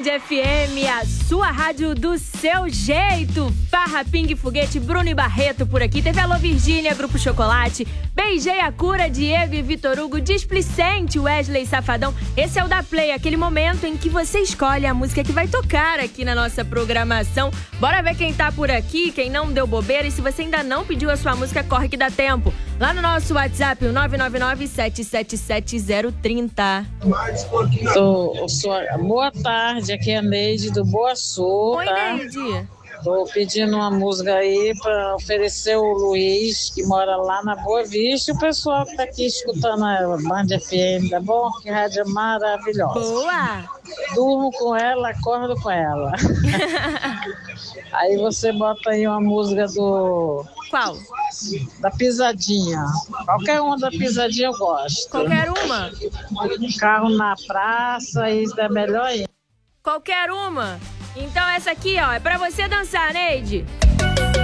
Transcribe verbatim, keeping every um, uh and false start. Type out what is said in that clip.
Band F M, a sua rádio do seu jeito. Farra, Ping, Foguete, Bruno e Barreto por aqui. Teve Alô Virgínia, Grupo Chocolate. Beijei a Cura, Diego e Vitor Hugo. Displicente, Wesley Safadão. Esse é o da Play, aquele momento em que você escolhe a música que vai tocar aqui na nossa programação. Bora ver quem tá por aqui, quem não deu bobeira. E se você ainda não pediu a sua música, corre que dá tempo. Lá no nosso WhatsApp, o nove nove nove, sete sete sete, zero três zero. Tô, sou, boa tarde, aqui é a Neide do Boa Sul. Oi, tá? Neide. Tô pedindo uma música aí para oferecer o Luiz, que mora lá na Boa Vista, e o pessoal que tá aqui escutando a Band F M, tá bom? Que rádio maravilhosa. Boa! Durmo com ela, acordo com ela. Aí você bota aí uma música do... Qual? Da Pisadinha. Qualquer uma da Pisadinha eu gosto. Qualquer uma? Carro na praça, isso é melhor ainda. Qualquer uma? Então essa aqui, ó, é pra você dançar, Neide.